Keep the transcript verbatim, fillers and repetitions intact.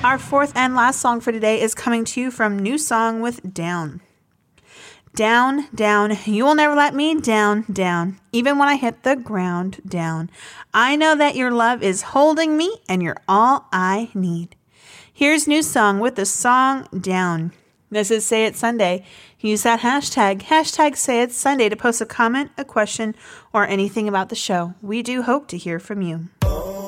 Our fourth and last song for today is coming to you from New Song with Down. Down, down, you will never let me down, down, even when I hit the ground, down. I know that your love is holding me and you're all I need. Here's New Song with the song Down. This is Say It Sunday. Use that hashtag, hashtag Say It Sunday to post a comment, a question, or anything about the show. We do hope to hear from you.